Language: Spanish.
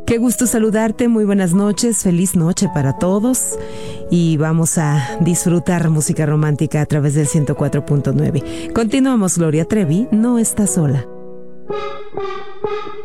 Qué gusto saludarte, muy buenas noches, feliz noche para todos y vamos a disfrutar música romántica a través del 104.9. Continuamos, Gloria Trevi, No está sola.